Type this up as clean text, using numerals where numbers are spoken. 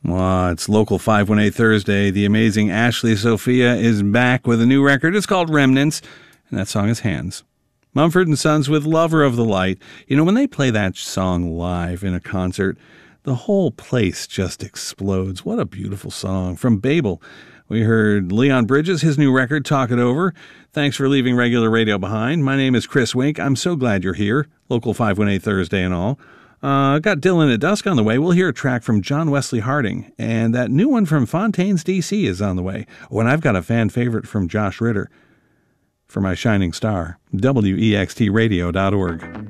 Well, it's Local 518 Thursday. The amazing Ashley Sophia is back with a new record. It's called Remnants, and that song is Hands. Mumford & Sons with Lover of the Light. You know, when they play that song live in a concert, the whole place just explodes. What a beautiful song. From Babel, we heard Leon Bridges, his new record, Talk It Over. Thanks for leaving regular radio behind. My name is Chris Wink. I'm so glad you're here. Local 518 Thursday and all. Got Dylan at Dusk on the way. We'll hear a track from John Wesley Harding, and that new one from Fontaines, D.C. is on the way. Oh, and I've got a fan favorite from Josh Ritter for my shining star, WEXTradio.org.